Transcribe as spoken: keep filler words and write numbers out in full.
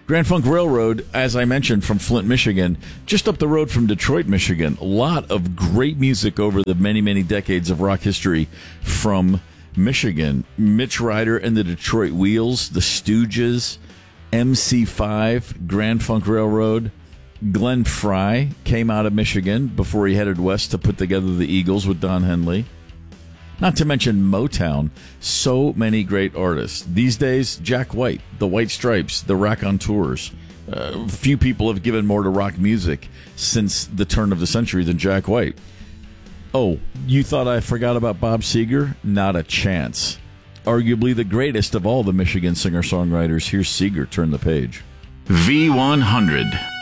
Grand Funk Railroad, as I mentioned, from Flint, Michigan, just up the road from Detroit, Michigan. A lot of great music over the many, many decades of rock history from Michigan. Mitch Ryder and the Detroit Wheels, the Stooges, M C five, Grand Funk Railroad. Glenn Frey came out of Michigan before he headed west to put together the Eagles with Don Henley. Not to mention Motown. So many great artists. These days, Jack White, the White Stripes, the Raconteurs. Uh, few people have given more to rock music since the turn of the century than Jack White. Oh, you thought I forgot about Bob Seger? Not a chance. Arguably the greatest of all the Michigan singer-songwriters. Here's Seger, turn the page. V one hundred.